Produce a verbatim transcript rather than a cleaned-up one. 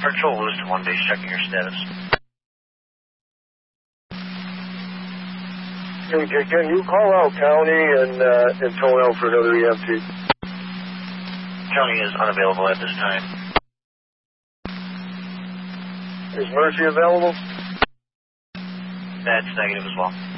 Control Lewiston one base, checking your status. Can, can, can you call out County and, uh, and tone out for another E M T? County is unavailable at this time. Is Mercy available? That's negative as well.